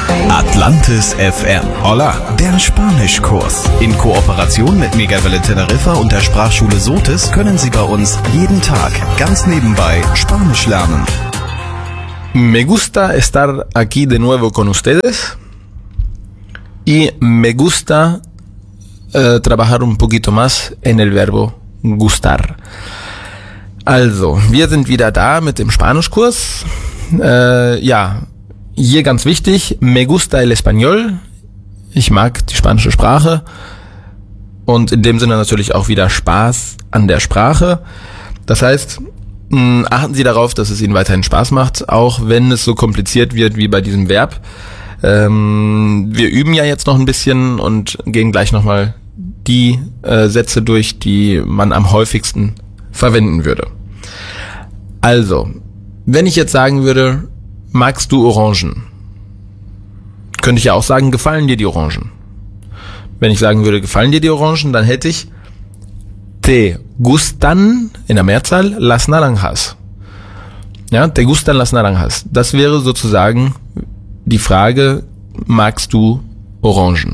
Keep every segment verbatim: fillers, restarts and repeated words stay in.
Atlantis F M. Hola, der Spanischkurs. In Kooperation mit Megawelle Teneriffa und der Sprachschule Sotis können Sie bei uns jeden Tag ganz nebenbei Spanisch lernen. Me gusta estar aquí de nuevo con ustedes y me gusta äh, trabajar un poquito más en el verbo gustar. Also, wir sind wieder da mit dem Spanischkurs. Äh, ja, hier ganz wichtig, me gusta el español. Ich mag die spanische Sprache und in dem Sinne natürlich auch wieder Spaß an der Sprache. Das heißt, mh, achten Sie darauf, dass es Ihnen weiterhin Spaß macht, auch wenn es so kompliziert wird wie bei diesem Verb. Ähm, wir üben ja jetzt noch ein bisschen und gehen gleich nochmal die äh, Sätze durch, die man am häufigsten verwenden würde. Also, wenn ich jetzt sagen würde, magst du Orangen? Könnte ich ja auch sagen, gefallen dir die Orangen? Wenn ich sagen würde, gefallen dir die Orangen, dann hätte ich te gustan, in der Mehrzahl, las naranjas. Ja, te gustan las naranjas. Das wäre sozusagen die Frage, magst du Orangen?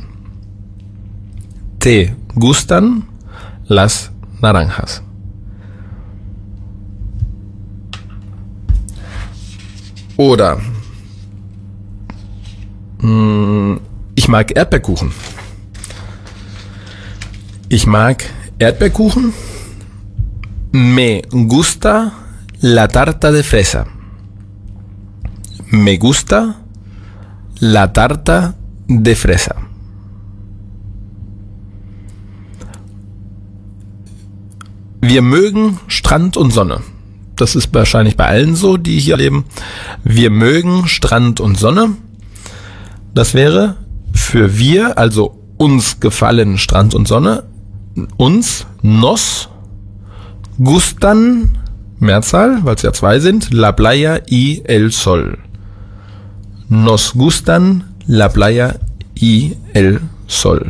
Te gustan las naranjas. Oder mh, ich mag Erdbeerkuchen. Ich mag Erdbeerkuchen. Me gusta la tarta de fresa. Me gusta la tarta de fresa. Wir mögen Strand und Sonne. Das ist wahrscheinlich bei allen so, die hier leben. Wir mögen Strand und Sonne. Das wäre für wir, also uns gefallen Strand und Sonne. Uns, nos, gustan, Mehrzahl, weil es ja zwei sind, la playa y el sol. Nos gustan la playa y el sol.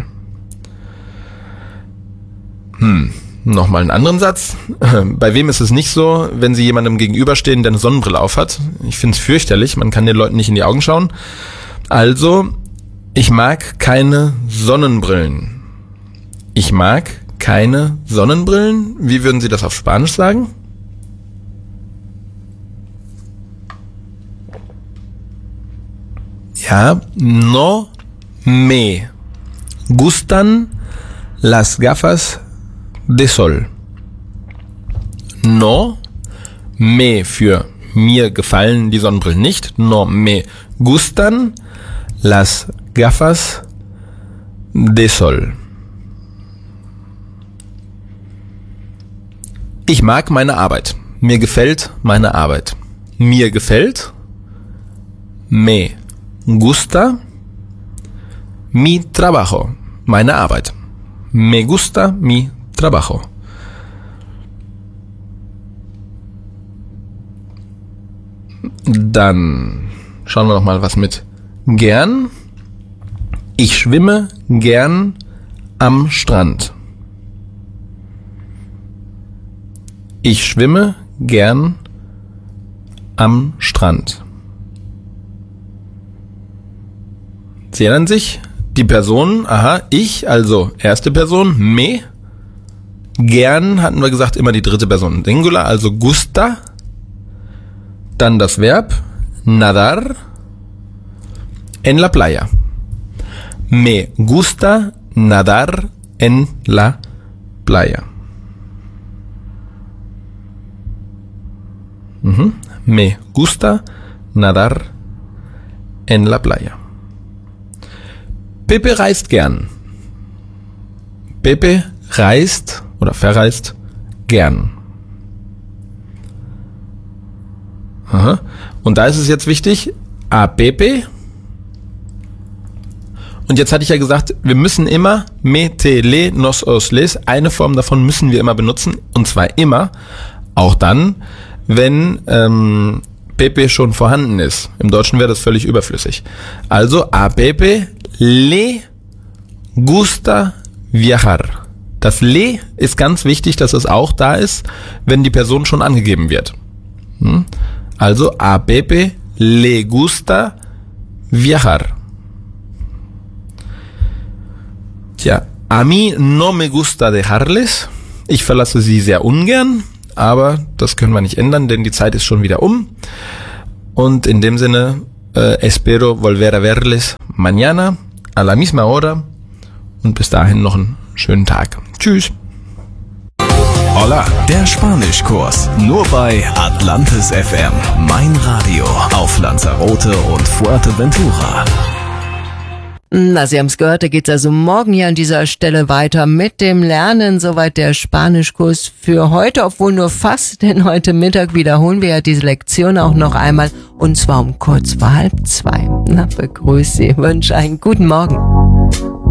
Hm. Nochmal einen anderen Satz. Bei wem ist es nicht so, wenn Sie jemandem gegenüberstehen, der eine Sonnenbrille aufhat? Ich finde es fürchterlich, man kann den Leuten nicht in die Augen schauen. Also, ich mag keine Sonnenbrillen. Ich mag keine Sonnenbrillen. Wie würden Sie das auf Spanisch sagen? Ja, no me gustan las gafas de sol. No me für mir gefallen die Sonnenbrillen nicht. No me gustan las gafas de sol. Ich mag meine Arbeit. Mir gefällt meine Arbeit. Mir gefällt. Me gusta mi trabajo. Meine Arbeit. Me gusta mi trabajo. Dann schauen wir noch mal was mit gern. Ich schwimme gern am Strand. Ich schwimme gern am Strand. Sie erinnern sich? Die Person, aha, ich, also erste Person, me. Gern hatten wir gesagt, immer die dritte Person Singular, also gusta. Dann das Verb nadar en la playa. Me gusta nadar en la playa. Mhm. Me gusta nadar en la playa. Pepe reist gern. Pepe reist oder verreist gern. Aha. Und da ist es jetzt wichtig, a Pepe. Und jetzt hatte ich ja gesagt, wir müssen immer me, te, le, nos, os, les. Eine Form davon müssen wir immer benutzen. Und zwar immer, auch dann, wenn ähm, Pepe schon vorhanden ist. Im Deutschen wäre das völlig überflüssig. Also, a Pepe le gusta viajar. Das le ist ganz wichtig, dass es auch da ist, wenn die Person schon angegeben wird. Hm? Also, a Pepe le gusta viajar. Ja, a mí no me gusta dejarles. Ich verlasse sie sehr ungern, aber das können wir nicht ändern, denn die Zeit ist schon wieder um. Und in dem Sinne, äh, espero volver a verles mañana a la misma hora. Und bis dahin noch einen schönen Tag. Tschüss. Hola, der Spanischkurs. Nur bei Atlantis F M. Mein Radio auf Lanzarote und Fuerteventura. Na, Sie haben es gehört, da geht's also morgen hier an dieser Stelle weiter mit dem Lernen. Soweit der Spanischkurs für heute, obwohl nur fast, denn heute Mittag wiederholen wir ja diese Lektion auch noch einmal und zwar um kurz vor halb zwei. Na, begrüße Sie, wünsche einen guten Morgen.